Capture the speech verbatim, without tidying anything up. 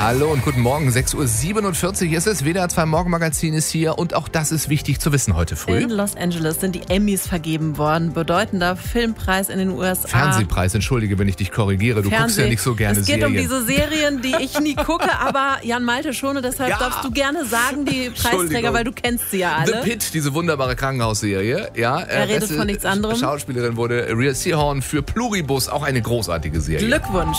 Hallo und guten Morgen, sechs Uhr siebenundvierzig ist es. W D R zwei Morgenmagazin ist hier und auch das ist wichtig zu wissen heute früh. In Los Angeles sind die Emmys vergeben worden. Bedeutender Filmpreis in den U S A. Fernsehpreis, entschuldige, wenn ich dich korrigiere. Du Fernseh. guckst ja nicht so gerne Serien. Es geht Serien. um diese Serien, die ich nie gucke, aber Jan Malte schon. Und deshalb Ja. darfst du gerne sagen, die Preisträger, weil du kennst sie ja The alle. Pitt, diese wunderbare Krankenhausserie. Ja, Er redet beste von nichts anderem. Schauspielerin wurde Rhea Seehorn für Pluribus, auch eine großartige Serie. Glückwunsch.